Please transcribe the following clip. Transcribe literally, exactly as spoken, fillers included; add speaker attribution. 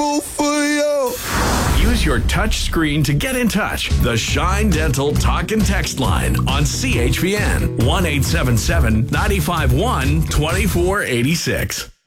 Speaker 1: for you.
Speaker 2: Use your touch screen to get in touch. The Shine Dental Talk and Text line on C H P N one eight seven seven, nine five one, two four eight six.